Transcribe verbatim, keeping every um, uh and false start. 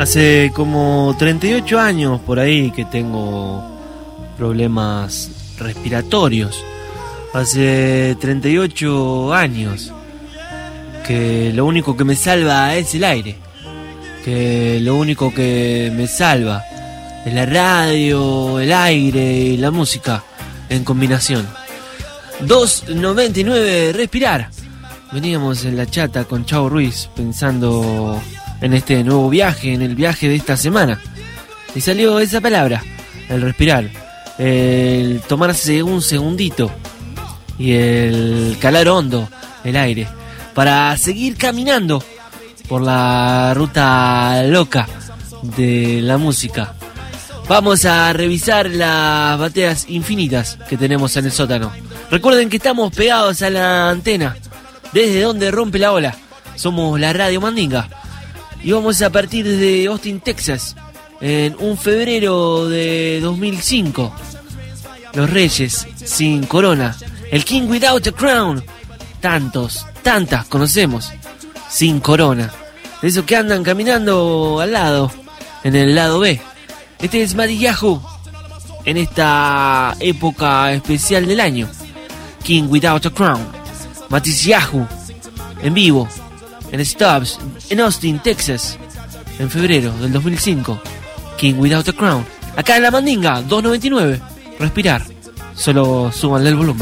Hace como treinta y ocho años por ahí que tengo problemas respiratorios. Hace treinta y ocho años que lo único que me salva es el aire. Que lo único que me salva es la radio, el aire y la música en combinación. dos noventa y nueve respirar. Veníamos en la chata con Chavo Ruiz pensando en este nuevo viaje, en el viaje de esta semana. Y salió esa palabra, el respirar, el tomarse un segundito y el calar hondo el aire para seguir caminando por la ruta loca de la música. Vamos a revisar las bateas infinitas que tenemos en el sótano. Recuerden que estamos pegados a la antena, desde donde rompe la ola. Somos la Radio Mandinga. Y vamos a partir de Austin, Texas, en un febrero de dos mil cinco. Los Reyes sin corona. El King Without a Crown. Tantos, tantas conocemos sin corona. De esos que andan caminando al lado, en el lado B. Este es Matisyahu en esta época especial del año. King Without a Crown. Matisyahu en vivo, en Stubbs, en Austin, Texas, en febrero del dos mil cinco. King Without a Crown. Acá en la Mandinga, dos noventa y nueve. Respirar. Solo súbanle el volumen.